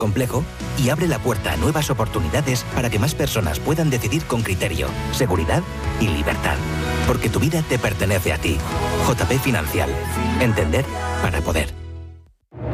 complejo y abre la puerta a nuevas oportunidades para que más personas puedan decidir con criterio, seguridad y libertad. Porque tu vida te pertenece a ti. JP Financial. Entender para poder.